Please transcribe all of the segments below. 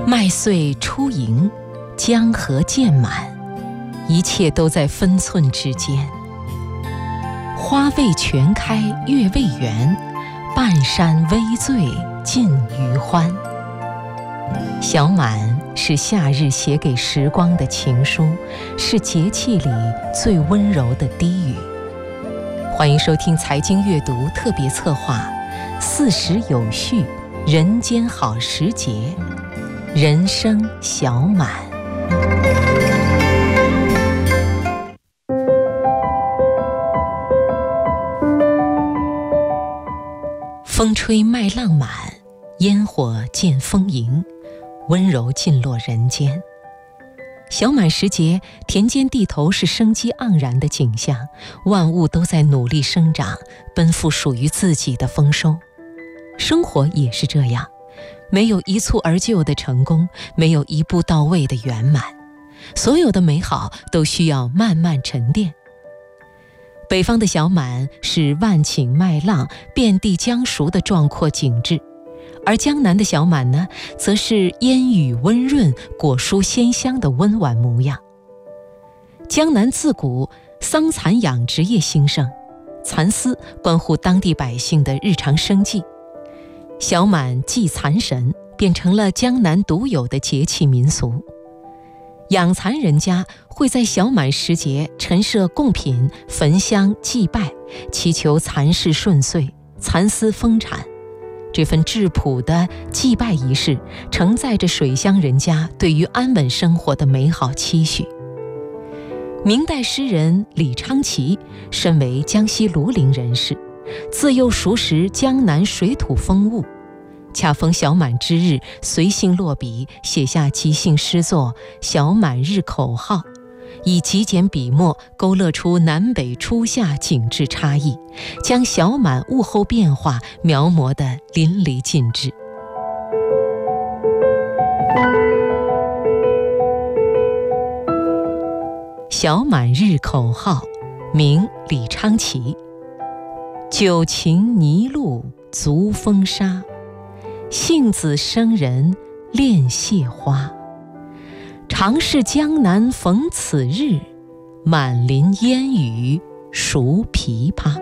麦穗初盈，江河渐满，一切都在分寸之间。花未全开月未圆，半山微醉尽余欢。小满是夏日写给时光的情书，是节气里最温柔的低语。欢迎收听财经阅读特别策划40有序人间好时节，人生小满。风吹麦浪满，烟火见风盈，温柔尽落人间。小满时节，田间地头是生机盎然的景象，万物都在努力生长，奔赴属于自己的丰收。生活也是这样，没有一蹴而就的成功，没有一步到位的圆满，所有的美好都需要慢慢沉淀。北方的小满是万顷麦浪，遍地将熟的壮阔景致，而江南的小满呢，则是烟雨温润，果蔬鲜香的温婉模样。江南自古桑蚕养殖业兴盛，蚕丝关乎当地百姓的日常生计。小满祭蚕神变成了江南独有的节气民俗。养蚕人家会在小满时节陈设贡品，焚香祭拜，祈求蚕事顺遂，蚕丝丰产。这份质朴的祭拜仪式承载着水乡人家对于安稳生活的美好期许。明代诗人李昌齐身为江西庐陵人士，自幼熟识江南水土风物，恰逢小满之日，随性落笔，写下即兴诗作《小满日口号》，以极简笔墨勾勒出南北初夏景致差异，将小满物候变化描摹得淋漓尽致。小满日口号，名李昌齐。九禽泥露足风沙，杏子生人恋谢花。常是江南逢此日，满林烟雨熟枇杷。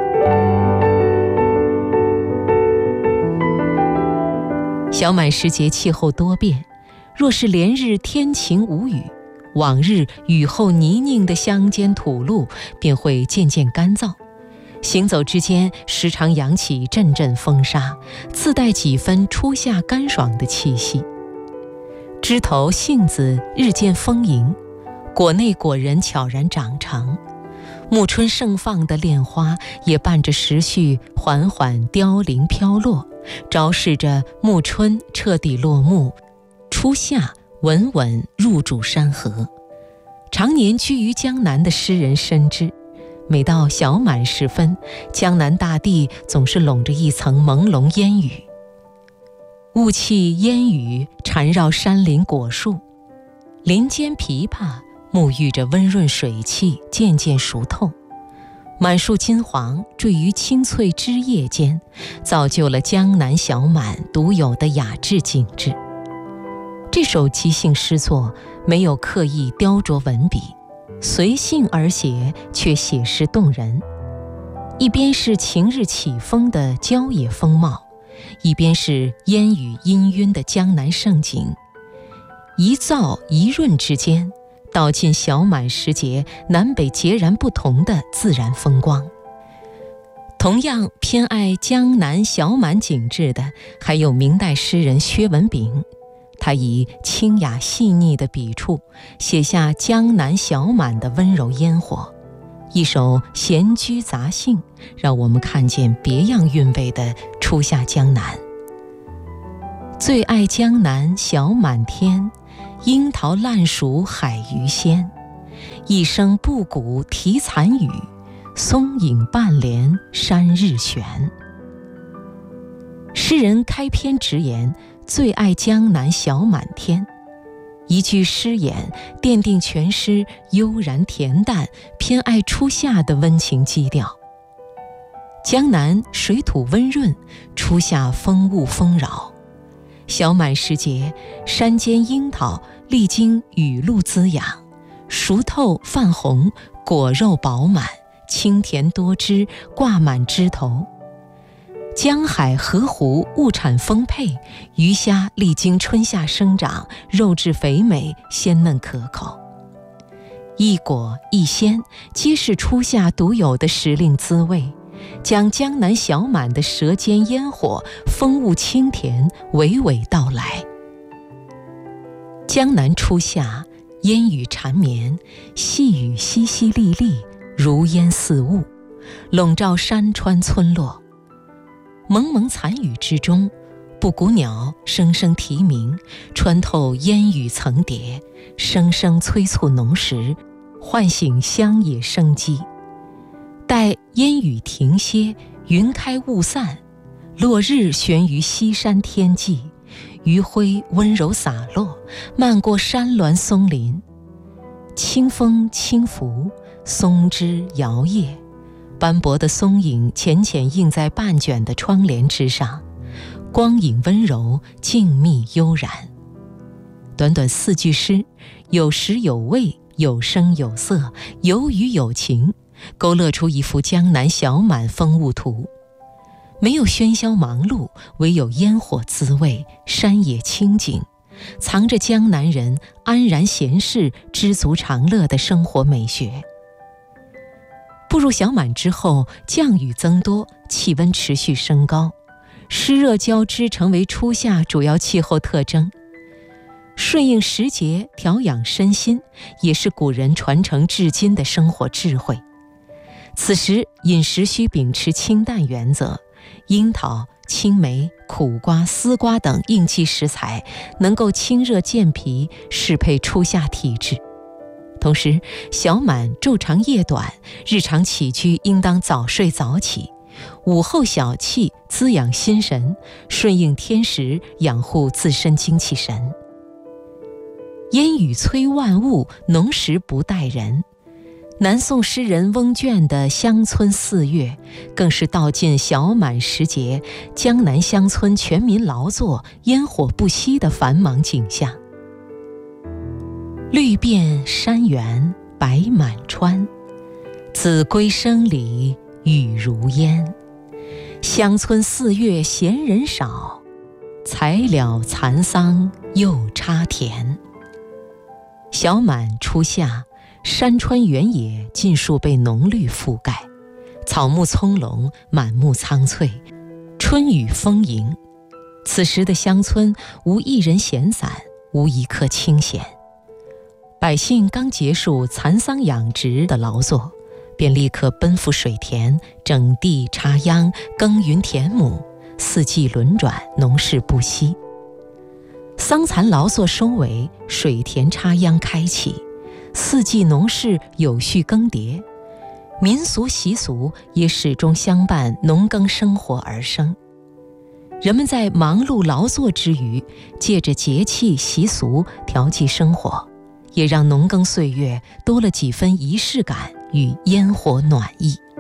小满时节气候多变，若是连日天晴无雨，往日雨后泥泞的乡间土路便会渐渐干燥，行走之间时常扬起阵阵风沙，自带几分初夏干爽的气息。枝头杏子日渐丰盈，果内果仁悄然长成，暮春盛放的恋花也伴着时序缓缓凋零飘落，昭示着暮春彻底落幕，初夏稳稳入主山河。常年居于江南的诗人深知，每到小满时分，江南大地总是笼着一层朦胧烟雨，雾气烟雨缠绕山林果树，林间枇杷沐浴着温润水汽，渐渐熟透，满树金黄缀于青翠枝叶间，造就了江南小满独有的雅致景致。这首即兴诗作没有刻意雕琢文笔，随性而写，却写实动人。一边是晴日起风的郊野风貌，一边是烟雨氤氲的江南盛景，一燥一润之间，道尽小满时节南北截然不同的自然风光。同样偏爱江南小满景致的，还有明代诗人薛文炳。他以清雅细腻的笔触写下江南小满的温柔烟火，一首《闲居杂兴》让我们看见别样韵味的初夏江南。最爱江南小满天，樱桃烂熟海鱼鲜。一声布谷啼残雨，松影半帘山日悬。诗人开篇直言最爱江南小满天，一句诗眼奠定全诗悠然恬淡，偏爱初夏的温情基调。江南水土温润，初夏风物丰饶， 小满时节，山间樱桃历经雨露滋养，熟透泛红，果肉饱满，清甜多汁，挂满枝头。江海河湖物产丰沛，鱼虾历经春夏生长，肉质肥美，鲜嫩可口。一果一鲜，皆是初夏独有的时令滋味，将江南小满的舌尖烟火、风物清甜娓娓道来。江南初夏，烟雨缠绵，细雨淅淅沥沥，如烟似雾，笼罩山川村落。蒙蒙残雨之中，布谷鸟声声啼鸣，穿透烟雨层叠，声声催促农时，唤醒乡野生机。待烟雨停歇，云开雾散，落日悬于西山天际，余晖温柔洒落，漫过山峦松林。清风轻拂，松枝摇曳，斑驳的松影浅浅映在半卷的窗帘之上，光影温柔，静谧悠然。短短4句诗，有时有味，有声有色，有语有情，勾勒出一幅江南小满风物图。没有喧嚣忙碌，唯有烟火滋味，山野清景，藏着江南人安然闲适、知足常乐的生活美学。步入小满之后，降雨增多，气温持续升高，湿热交织成为初夏主要气候特征。顺应时节，调养身心，也是古人传承至今的生活智慧。此时饮食需秉持清淡原则，樱桃、青梅、苦瓜、丝瓜等应季食材能够清热健脾，适配初夏体质。同时，小满昼长夜短，日常起居应当早睡早起，午后小憩滋养心神，顺应天时，养护自身精气神。烟雨催万物，农时不待人。南宋诗人翁卷的《乡村4月》更是道尽小满时节江南乡村全民劳作、烟火不息的繁忙景象。绿遍山原白满川，子规声里雨如烟。乡村4月闲人少，才了蚕桑又插田。小满初夏，山川原野尽数被浓绿覆盖，草木葱茏，满目苍翠，春雨丰盈。此时的乡村无一人闲散，无一刻清闲。百姓刚结束蚕桑养殖的劳作，便立刻奔赴水田，整地插秧，耕耘田亩，四季轮转，农事不息。桑蚕劳作收尾，水田插秧开启，四季农事有序更迭，民俗习俗也始终相伴农耕生活而生。人们在忙碌劳作之余，借着节气习俗调剂生活，也让农耕岁月多了几分仪式感与烟火暖意。